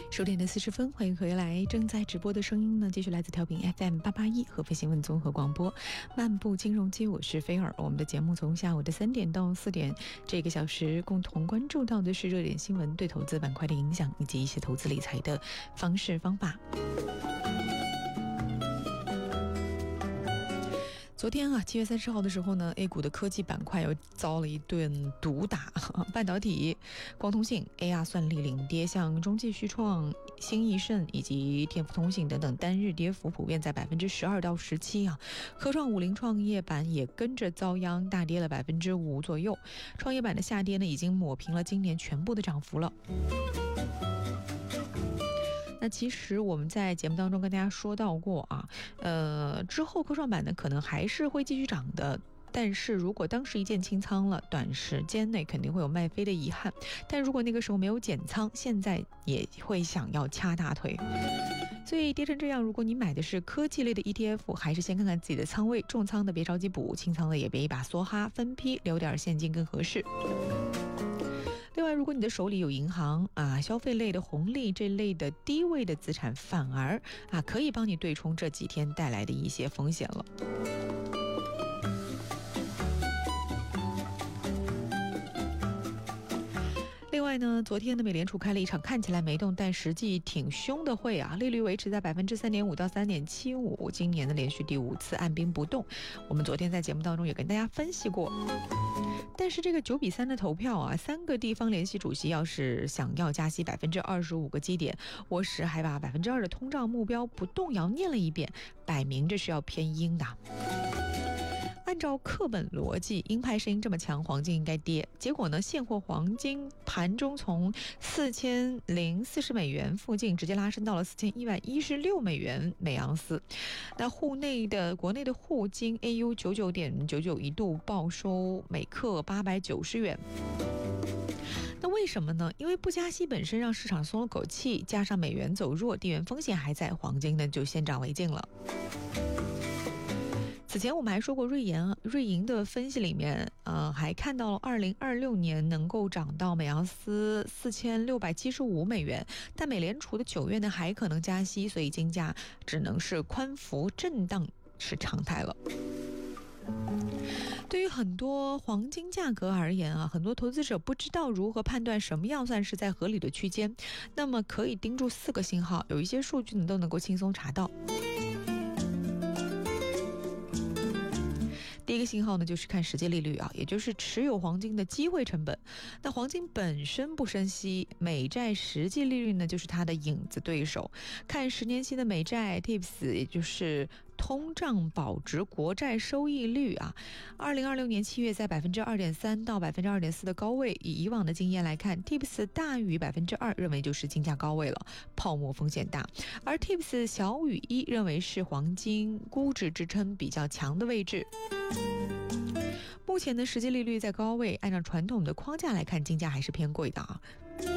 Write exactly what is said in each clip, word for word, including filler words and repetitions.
十点的四十分，欢迎回来。正在直播的声音呢，继续来自调频 F M 八八一合肥新闻综合广播，漫步金融街，我是菲尔。我们的节目从下午的三点到四点，这个小时共同关注到的是热点新闻对投资板块的影响，以及一些投资理财的方式方法。昨天啊，七月三十号的时候呢 ，A 股的科技板块又遭了一顿毒打，半导体、光通信、A R 算力领跌，像中继、旭创、新易盛以及天福通信等等，单日跌幅普遍在百分之十二到十七啊。科创五零创业板也跟着遭殃，大跌了百分之五左右。创业板的下跌呢，已经抹平了今年全部的涨幅了。那其实我们在节目当中跟大家说到过啊，呃，之后科创板呢可能还是会继续涨的，但是如果当时一键清仓了，短时间内肯定会有卖飞的遗憾，但如果那个时候没有减仓，现在也会想要掐大腿。所以跌成这样，如果你买的是科技类的 E T F， 还是先看看自己的仓位，重仓的别着急补，轻仓的也别一把梭哈，分批留点现金更合适。另外，如果你的手里有银行啊、消费类的红利这类的低位的资产，反而啊可以帮你对冲这几天带来的一些风险了。另外呢，昨天的美联储开了一场看起来没动，但实际挺凶的会啊，利率维持在百分之三点五到三点七五，今年的连续第五次按兵不动。我们昨天在节目当中也跟大家分析过。但是这个九比三的投票啊，三个地方联席主席要是想要加息百分之二十五个基点，沃什还把百分之二的通胀目标不动摇念了一遍，摆明这是要偏鹰的。按照课本逻辑，鹰派声音这么强，黄金应该跌。结果呢，现货黄金盘中从四千零四十美元附近直接拉升到了四千一百一十六美元每盎司。那户内的国内的沪金 A U 九九点九九一度报收每克八百九十元。那为什么呢？因为不加息本身让市场松了口气，加上美元走弱，地缘风险还在，黄金呢就先涨为敬了。此前我们还说过瑞银瑞银的分析里面，呃，还看到了二零二六年能够涨到每盎司四千六百七十五美元，但美联储的九月呢还可能加息，所以金价只能是宽幅震荡是常态了。对于很多黄金价格而言啊，很多投资者不知道如何判断什么样算是在合理的区间，那么可以盯住四个信号，有一些数据呢都能够轻松查到。第一个信号呢，就是看实际利率啊，也就是持有黄金的机会成本。那黄金本身不升息，美债实际利率呢，就是它的影子对手。看十年期的美债 T I P S， 也就是通胀保值国债收益率啊，二零二六年七月在百分之二点三到百分之二点四的高位。以以往的经验来看 ，T I P S 大于百分之二，认为就是金价高位了，泡沫风险大；而 T I P S 小于一，认为是黄金估值支撑比较强的位置。目前的实际利率在高位，按照传统的框架来看，金价还是偏贵的啊。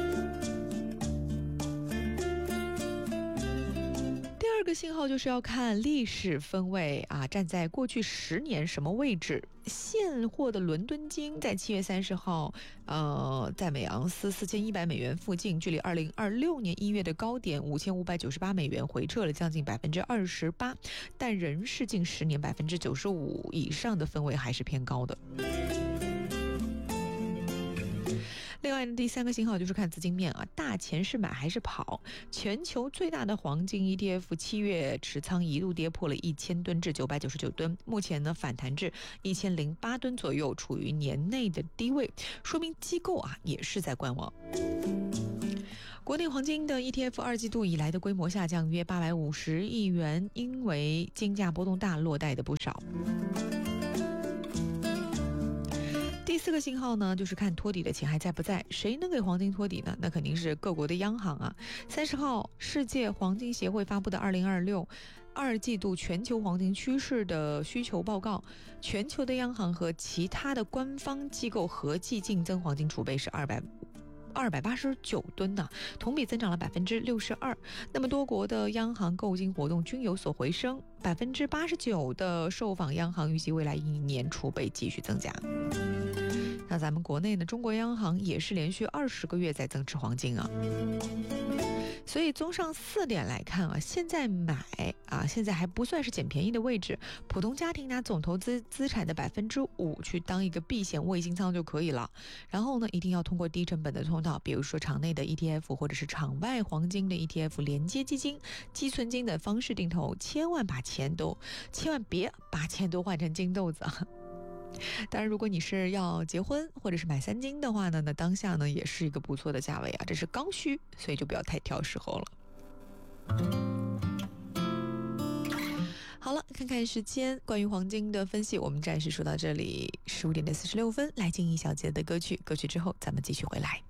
第二个信号就是要看历史分位啊，站在过去十年什么位置。现货的伦敦金在七月三十号，呃，在每盎司四千一百美元附近，距离二零二六年一月的高点五千五百九十八美元回撤了将近百分之二十八，但仍是近十年百分之九十五以上的分位，还是偏高的。另外呢，第三个信号就是看资金面啊，大钱是买还是跑？全球最大的黄金 E T F 七月持仓一度跌破了一千吨至九百九十九吨，目前呢反弹至一千零八吨左右，处于年内的低位，说明机构啊也是在观望。国内黄金的 E T F 二季度以来的规模下降约八百五十亿元，因为金价波动大，落袋的不少。第四个信号呢，就是看托底的钱还在不在，谁能给黄金托底呢？那肯定是各国的央行啊。三十号，世界黄金协会发布的二零二六二季度全球黄金趋势的需求报告，全球的央行和其他的官方机构合计净增黄金储备是二百。二百八十九吨呢，同比增长了百分之六十二。那么多国的央行购金活动均有所回升，百分之八十九的受访央行预计未来一年储备继续增加。 那咱们国内呢，中国央行也是连续二十个月在增持黄金啊。所以综上四点来看啊，现在买啊，现在还不算是捡便宜的位置。普通家庭拿总投资资产的百分之五去当一个避险卫星仓就可以了。然后呢，一定要通过低成本的通道，比如说场内的 E T F 或者是场外黄金的 E T F 连接基金、积存金的方式定投，千万把钱都，千万别把钱都换成金豆子啊。当然，如果你是要结婚或者是买三金的话呢，那当下呢也是一个不错的价位啊，这是刚需，所以就不要太挑时候了。好了，看看时间，关于黄金的分析我们暂时说到这里，十五点的四十六分，来进一小节的歌曲，歌曲之后咱们继续回来。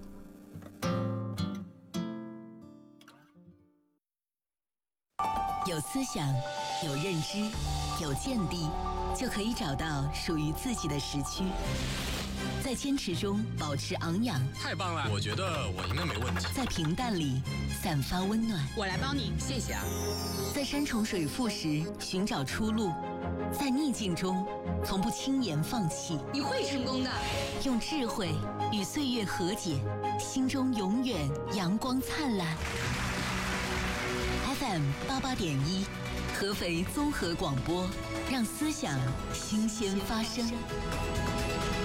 有思想，有认知，有见地，就可以找到属于自己的时区，在坚持中保持昂扬。 太棒了，我觉得我应该没问题。 在平淡里散发温暖， 我来帮你，谢谢啊。 在山重水复时寻找出路，在逆境中从不轻言放弃。 你会成功的。 用智慧与岁月和解，心中永远阳光灿烂。F M 八八点一，合肥综合广播，让思想新鲜发生。